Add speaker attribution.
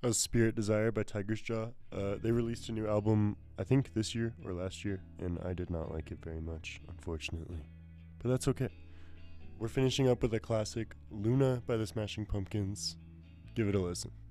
Speaker 1: A Spirit Desire by Tiger's Jaw. They released a new album, I think this year or last year, and I did not like it very much, unfortunately. But that's okay. We're finishing up with a classic, Luna by the Smashing Pumpkins. Give it a listen.